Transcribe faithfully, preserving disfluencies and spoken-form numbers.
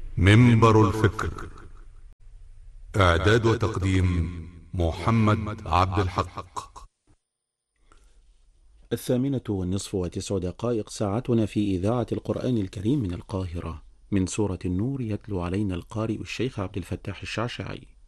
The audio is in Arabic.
منبر الفكر. إعداد وتقديم محمد عبد الحق. الثامنة والنصف وتسع دقائق ساعتنا في إذاعة القرآن الكريم من القاهرة. من سورة النور يتلو علينا القارئ الشيخ عبد الفتاح الشعشعي.